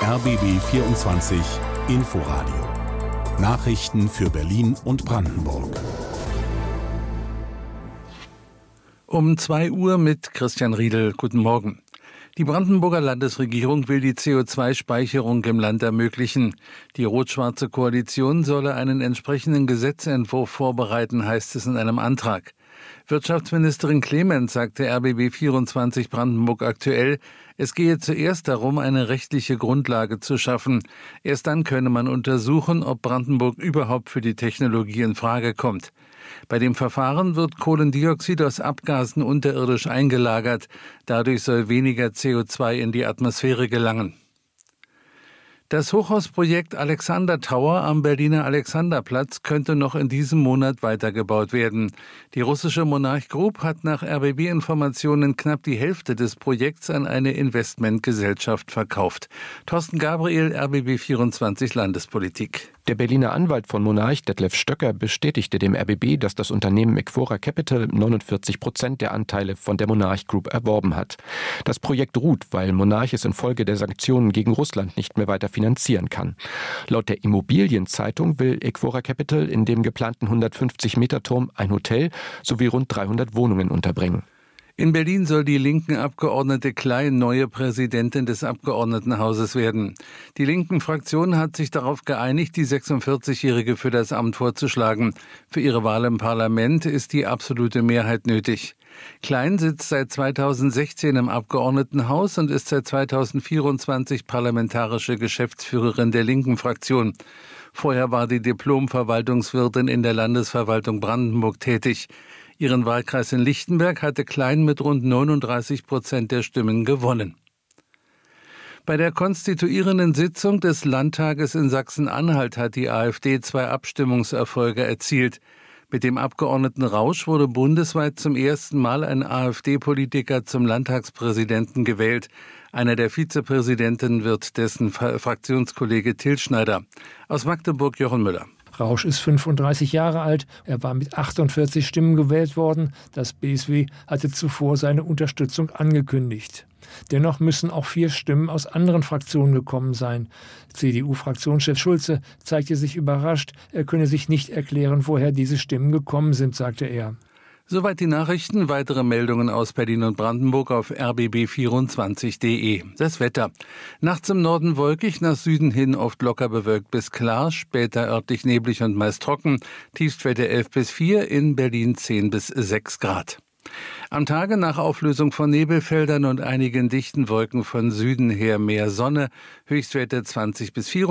RBB 24 Inforadio. Nachrichten für Berlin und Brandenburg. Um 2 Uhr mit Christian Riedel. Guten Morgen. Die Brandenburger Landesregierung will die CO2-Speicherung im Land ermöglichen. Die rot-schwarze Koalition solle einen entsprechenden Gesetzentwurf vorbereiten, heißt es in einem Antrag. Wirtschaftsministerin Clement sagte RBB 24 Brandenburg aktuell, es gehe zuerst darum, eine rechtliche Grundlage zu schaffen. Erst dann könne man untersuchen, ob Brandenburg überhaupt für die Technologie in Frage kommt. Bei dem Verfahren wird Kohlendioxid aus Abgasen unterirdisch eingelagert. Dadurch soll weniger CO2 in die Atmosphäre gelangen. Das Hochhausprojekt Alexander Tower am Berliner Alexanderplatz könnte noch in diesem Monat weitergebaut werden. Die russische Monarch Group hat nach RBB-Informationen knapp die Hälfte des Projekts an eine Investmentgesellschaft verkauft. Thorsten Gabriel, RBB 24 Landespolitik. Der Berliner Anwalt von Monarch, Detlef Stöcker, bestätigte dem RBB, dass das Unternehmen Ecfora Capital 49% der Anteile von der Monarch Group erworben hat. Das Projekt ruht, weil Monarch es infolge der Sanktionen gegen Russland nicht mehr weiter finanzieren kann. Laut der Immobilienzeitung will Ecfora Capital in dem geplanten 150-Meter-Turm ein Hotel sowie rund 300 Wohnungen unterbringen. In Berlin soll die linken Abgeordnete Klein neue Präsidentin des Abgeordnetenhauses werden. Die linken Fraktion hat sich darauf geeinigt, die 46-Jährige für das Amt vorzuschlagen. Für ihre Wahl im Parlament ist die absolute Mehrheit nötig. Klein sitzt seit 2016 im Abgeordnetenhaus und ist seit 2024 parlamentarische Geschäftsführerin der linken Fraktion. Vorher war die Diplom-Verwaltungswirtin in der Landesverwaltung Brandenburg tätig. Ihren Wahlkreis in Lichtenberg hatte Klein mit rund 39% der Stimmen gewonnen. Bei der konstituierenden Sitzung des Landtages in Sachsen-Anhalt hat die AfD 2 Abstimmungserfolge erzielt. Mit dem Abgeordneten Rausch wurde bundesweit zum ersten Mal ein AfD-Politiker zum Landtagspräsidenten gewählt. Einer der Vizepräsidenten wird dessen Fraktionskollege Till Schneider. Aus Magdeburg Jochen Müller. Rausch ist 35 Jahre alt. Er war mit 48 Stimmen gewählt worden. Das BSW hatte zuvor seine Unterstützung angekündigt. Dennoch müssen auch 4 Stimmen aus anderen Fraktionen gekommen sein. CDU-Fraktionschef Schulze zeigte sich überrascht. Er könne sich nicht erklären, woher diese Stimmen gekommen sind, sagte er. Soweit die Nachrichten. Weitere Meldungen aus Berlin und Brandenburg auf rbb24.de. Das Wetter. Nachts im Norden wolkig, nach Süden hin oft locker bewölkt bis klar, später örtlich neblig und meist trocken. Tiefstwerte 11 bis 4, in Berlin 10 bis 6 Grad. Am Tage nach Auflösung von Nebelfeldern und einigen dichten Wolken von Süden her mehr Sonne. Höchstwerte 20 bis 24.